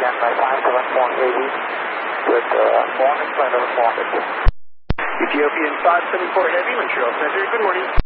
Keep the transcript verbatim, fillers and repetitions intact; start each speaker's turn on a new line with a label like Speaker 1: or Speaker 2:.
Speaker 1: again by five seven four Heavy with uh, Morgan Center Morgan.
Speaker 2: Ethiopian five seven four Heavy, Montreal Center, good morning.